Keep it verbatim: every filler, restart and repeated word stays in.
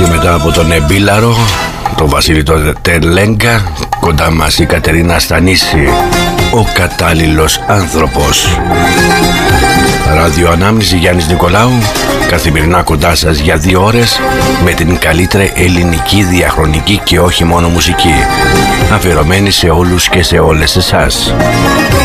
Και μετά από τον Εμπίλαρο, τον Βασίλη τον Τελέγκα, κοντά μας η Κατερίνα Στανίση, ο κατάλληλος άνθρωπος. Ράδιο Ανάμνηση, Γιάννης Νικολάου, καθημερινά κοντά σας για δύο ώρες με την καλύτερη ελληνική διαχρονική και όχι μόνο μουσική, αφιερωμένη σε όλους και σε όλες εσάς.